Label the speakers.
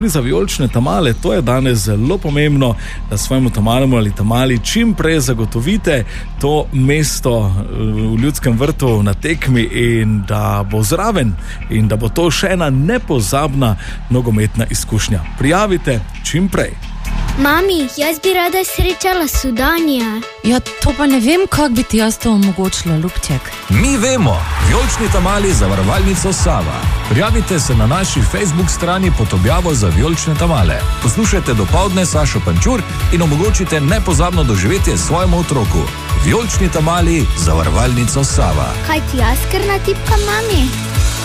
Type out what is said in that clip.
Speaker 1: Za vijolične tamale, to je danes zelo pomembno, da svojemu tamalemu ali tamali čim prej zagotovite to mesto v Ljudskem vrtu na tekmi in da bo zraven in da bo to še ena nepozabna nogometna izkušnja. Prijavite čim prej.
Speaker 2: Mami, jaz bi rada srečala Sudanija.
Speaker 3: Ja, to pa ne vem, kako bi ti jaz to omogočila, Ljubček.
Speaker 4: Mi vemo, vijolični tamali zavarovalnico Sava. Prijavite se na naši Facebook strani pod objavo za vijolične tamale. Poslušajte dopoldne Sašo Pančur in omogočite nepozabno doživetje svojemu otroku. Vijolični tamali zavarovalnico Sava.
Speaker 2: Kaj ti jaz kar natipkam, mami?